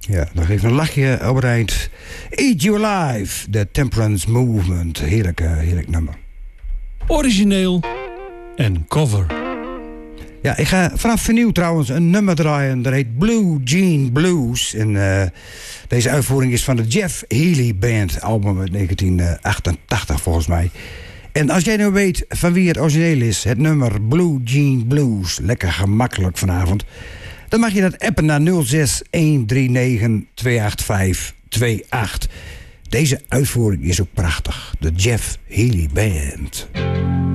Ja, nog even een lachje op het eind. Eat Your Life, The Temperance Movement. Heerlijk nummer. Origineel en cover. Ja, ik ga vanaf vinyl trouwens een nummer draaien. Dat heet Blue Jean Blues. En deze uitvoering is van de Jeff Healey Band. Album uit 1988 volgens mij. En als jij nou weet van wie het origineel is, het nummer Blue Jean Blues, lekker gemakkelijk vanavond, dan mag je dat appen naar 0613928528. Deze uitvoering is ook prachtig. De Jeff Healey Band.